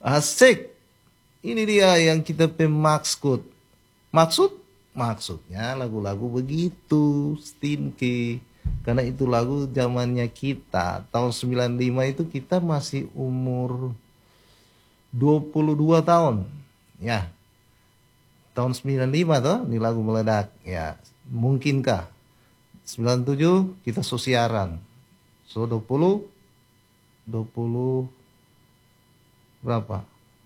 Asik. Ini dia yang kita pemaksud. Maksudnya lagu-lagu begitu, Stinky. Karena itu lagu zamannya kita. Tahun 95 itu kita masih umur 22 tahun. Ya. Tahun 95 toh, ini lagu meledak. Ya, mungkinkah? 97 kita sosiaran. So 20 berapa?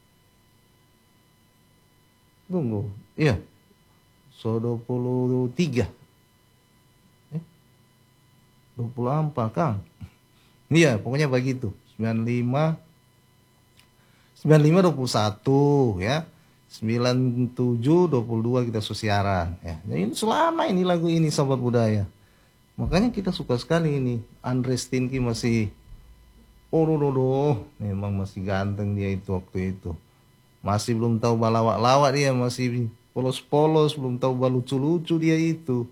Tunggu. Iya. So 23. 24 Kang. Iya, pokoknya begitu. 95 21 ya. 97 22 kita sosiaran ya. Jadi selama ini lagu ini Sobat Budaya. Makanya kita suka sekali ini. Andre Stinky masih memang masih ganteng dia itu waktu itu. Masih belum tahu balawak-lawak dia, masih polos-polos, belum tahu balucu-lucu dia itu.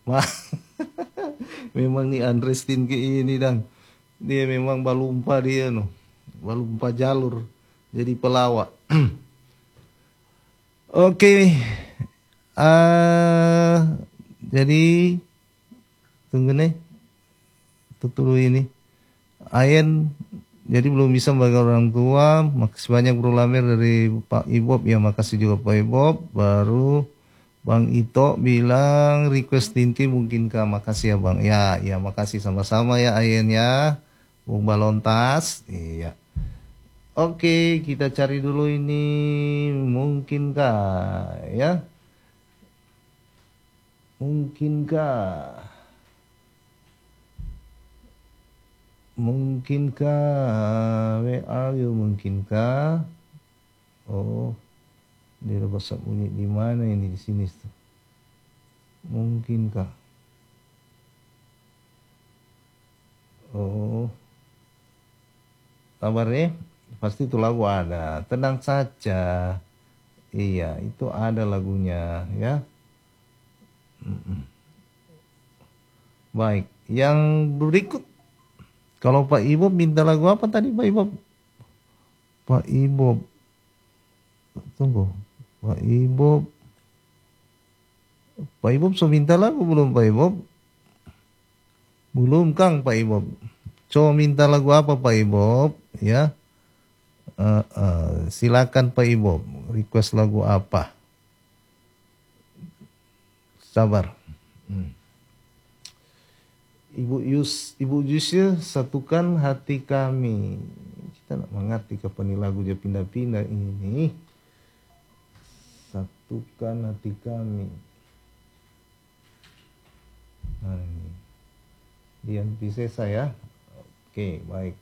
Memang nih Andre Stinky ini dan dia memang balumpa dia no. Balumpa jalur jadi pelawak. Oke. Jadi tunggu nih. Tutup ini. Ayen jadi belum bisa bagi orang tua. Makasih banyak Bro Lamer dari Pak Ibob. Ya makasih juga Pak Ibob. Baru Bang Ito bilang request Tinky mungkinkah. Makasih ya Bang. Ya makasih sama-sama ya Ayen ya. Bung Balontas. Iya. Oke, kita cari dulu ini mungkinkah ya? Mungkinkah? Where are you? Mungkinkah? Oh, dia bahasa bunyi di mana ini di sini tuh? Mungkinkah? Oh, kabarnya? Pasti itu lagu ada. Tenang saja. Iya, itu ada lagunya ya. Baik, yang berikut. Kalau Pak Ibob minta lagu apa tadi Pak Ibob? Pak Ibob. Tunggu. Pak Ibob so minta lagu belum Pak Ibob? Belum Kang Pak Ibob. So minta lagu apa Pak Ibob? Ya. Silakan Pak Ibob, request lagu apa? Sabar. Ibu Yusya satukan hati kami. Kita nak mengerti kapan lagu dia pindah-pindah ini. Satukan hati kami. Nah, ini. Dian Pisesa ya. Oke, baik.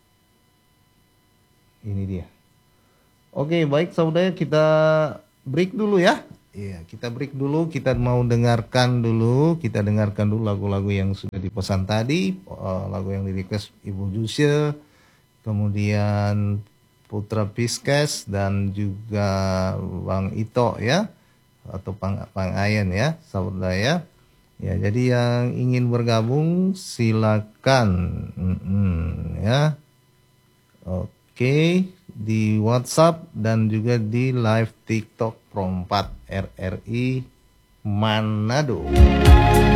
Ini dia. Oke, baik saudara, kita break dulu ya. Iya, kita break dulu. Kita mau dengarkan dulu. Kita dengarkan dulu lagu-lagu yang sudah dipesan tadi. Lagu yang di request Ibu Jusya. Kemudian Putra Piskes. Dan juga Bang Ito ya. Atau Pang Ayen ya, saudara ya. Ya, jadi yang ingin bergabung silakan. Ya. Oke, di WhatsApp dan juga di live TikTok Pro 4 RRI Manado.